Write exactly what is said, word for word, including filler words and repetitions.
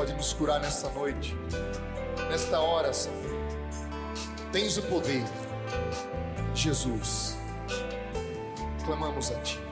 pode nos curar nesta noite, nesta hora, Senhor. Tens o poder, Jesus. Clamamos a Ti.